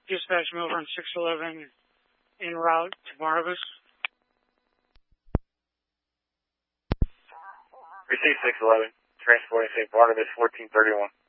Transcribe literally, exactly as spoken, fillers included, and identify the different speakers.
Speaker 1: Dispatch Milver on six eleven en route to Barnabas.
Speaker 2: Receive six eleven, transporting Saint Barnabas fourteen thirty-one.